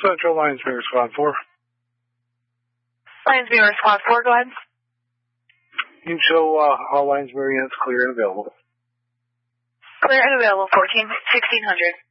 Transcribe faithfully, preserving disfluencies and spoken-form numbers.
Central Lines Mirror Squad four. Lines Mirror Squad four, go ahead. You can show uh, all Lines Mirror units clear and available. Clear and available, fourteen, sixteen hundred.